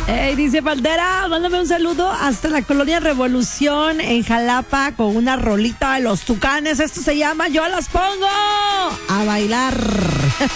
Hey, dice Pantera, mándame un saludo hasta la colonia Revolución en Jalapa con una rolita de los Tucanes. Esto se llama Yo las pongo a bailar.